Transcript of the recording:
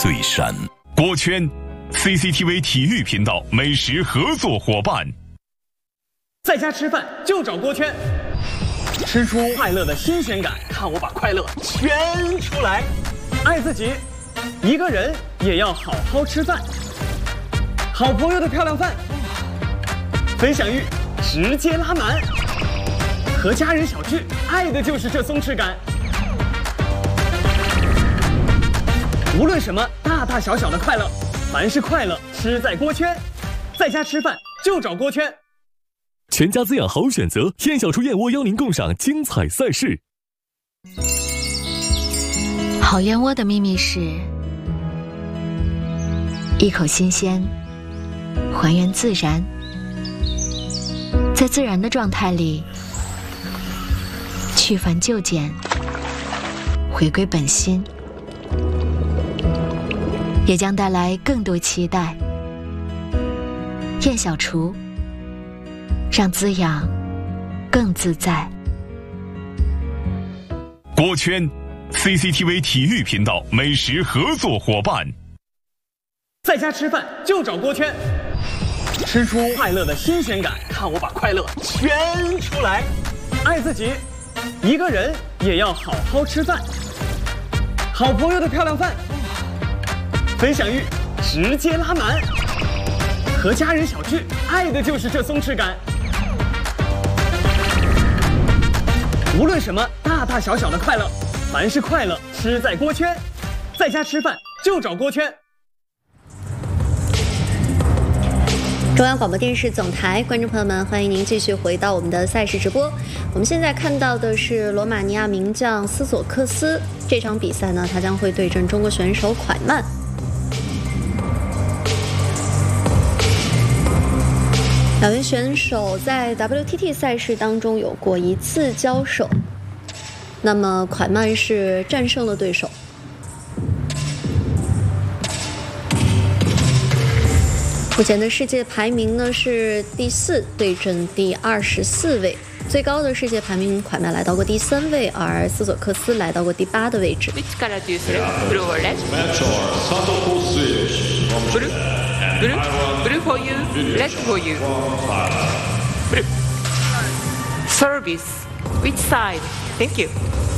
醉山。锅圈 CCTV 体育频道美食合作伙伴。 在家吃饭就找锅圈，吃出快乐的新鲜感，看我把快乐圈出来。爱自己，一个人也要好好吃饭。好朋友的漂亮饭，分享欲直接拉满。和家人小聚，爱的就是这松弛感。无论什么大大小小的快乐，凡是快乐吃在锅圈。在家吃饭就找锅圈。 全家滋养好选择，燕小厨燕窝邀您共赏精彩赛事。 好燕窝的秘密是一口新鲜，还原自然，在自然的状态里去繁就简，回归本心，也将带来更多期待。燕小厨，让滋养更自在。 锅圈 CCTV 体育频道美食合作伙伴。 在家吃饭就找锅圈，吃出快乐的新鲜感，看我把快乐圈出来。爱自己，一个人也要好好吃饭。好朋友的漂亮饭，分享欲直接拉满。和家人小聚，爱的就是这松弛感。无论什么大大小小的快乐，凡是快乐吃在锅圈。在家吃饭就找锅圈。 中央广播电视总台，观众朋友们，欢迎您继续回到我们的赛事直播。我们现在看到的是罗马尼亚名将斯索克斯，这场比赛呢，他将会对阵中国选手蒯曼。两位选手在 WTT 赛事当中有过一次交手，那么蒯曼是战胜了对手。目前的世界排名呢是第4对阵第24位，最高的世界排名蒯曼来到过第3位，而斯索克斯来到过第8的位置。 Blue for you, red for you. Blue. Service. Which side? Thank you.